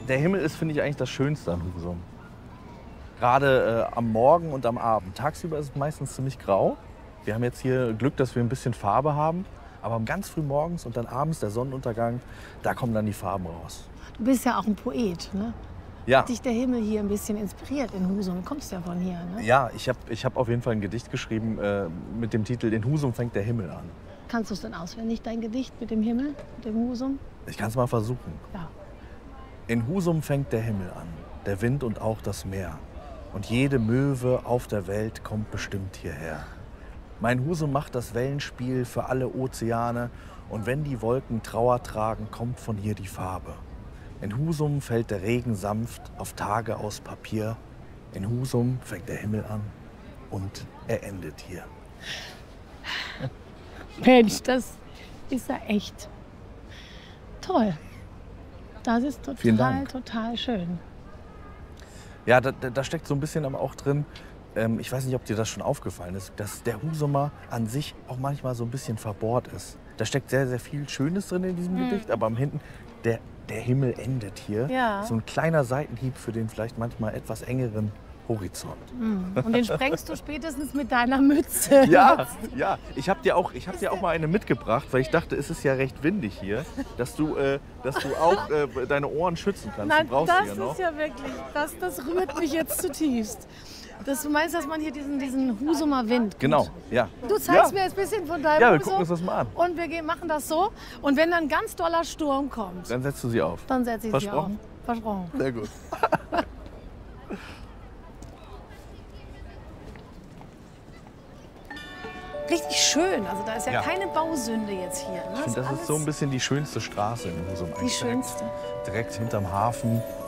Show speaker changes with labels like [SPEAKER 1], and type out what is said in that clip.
[SPEAKER 1] Der Himmel ist, finde ich, eigentlich das Schönste an Husum. Gerade am Morgen und am Abend. Tagsüber ist es meistens ziemlich grau. Wir haben jetzt hier Glück, dass wir ein bisschen Farbe haben. Aber ganz früh morgens und dann abends der Sonnenuntergang, da kommen dann die Farben raus.
[SPEAKER 2] Du bist ja auch ein Poet, ne?
[SPEAKER 1] Ja,
[SPEAKER 2] Hat dich der Himmel hier ein bisschen inspiriert in Husum? Du kommst ja von hier, ne?
[SPEAKER 1] ja, ich hab auf jeden Fall ein Gedicht geschrieben mit dem Titel In Husum fängt der Himmel an.
[SPEAKER 2] Kannst du es denn auswendig, dein Gedicht mit dem Himmel, mit dem Husum?
[SPEAKER 1] Ich kann es mal versuchen.
[SPEAKER 2] Ja.
[SPEAKER 1] In Husum fängt der Himmel an, der Wind und auch das Meer. Und jede Möwe auf der Welt kommt bestimmt hierher. Mein Husum macht das Wellenspiel für alle Ozeane. Und wenn die Wolken Trauer tragen, kommt von hier die Farbe. In Husum fällt der Regen sanft auf Tage aus Papier. In Husum fängt der Himmel an und er endet hier.
[SPEAKER 2] Mensch, das ist ja echt toll. Das ist
[SPEAKER 1] Vielen
[SPEAKER 2] total,
[SPEAKER 1] Dank.
[SPEAKER 2] total schön.
[SPEAKER 1] Ja, da steckt so ein bisschen aber auch drin, ich weiß nicht, ob dir das schon aufgefallen ist, dass der Husumer an sich auch manchmal so ein bisschen verbohrt ist. Da steckt sehr, sehr viel Schönes drin in diesem Gedicht, aber am Hinten, der Himmel endet hier.
[SPEAKER 2] Ja.
[SPEAKER 1] So ein kleiner Seitenhieb für den vielleicht manchmal etwas engeren Horizont.
[SPEAKER 2] Und den sprengst du spätestens mit deiner Mütze.
[SPEAKER 1] Ja, ja. Ich habe dir auch mal eine mitgebracht, weil ich dachte, es ist ja recht windig hier, dass du auch deine Ohren schützen kannst.
[SPEAKER 2] Nein,
[SPEAKER 1] du brauchst
[SPEAKER 2] das
[SPEAKER 1] sie ja noch.
[SPEAKER 2] ist ja wirklich, das rührt mich jetzt zutiefst. Du meinst, dass man hier diesen Husumer Wind.
[SPEAKER 1] Genau, ja.
[SPEAKER 2] Du zeigst
[SPEAKER 1] Ja.
[SPEAKER 2] mir jetzt ein bisschen von deinem
[SPEAKER 1] Ja, wir
[SPEAKER 2] Husum.
[SPEAKER 1] gucken uns das mal an.
[SPEAKER 2] Und wir machen das so. Und wenn dann ganz doller Sturm kommt,
[SPEAKER 1] Dann setzt du sie auf.
[SPEAKER 2] dann setze ich sie auf.
[SPEAKER 1] Versprochen?
[SPEAKER 2] Versprochen.
[SPEAKER 1] Sehr gut.
[SPEAKER 2] Richtig schön. Also da ist ja,
[SPEAKER 1] Ja.
[SPEAKER 2] keine Bausünde jetzt hier. Ne?
[SPEAKER 1] Ich finde, das ist so ein bisschen die schönste Straße in Husum.
[SPEAKER 2] die schönste.
[SPEAKER 1] Direkt hinterm Hafen.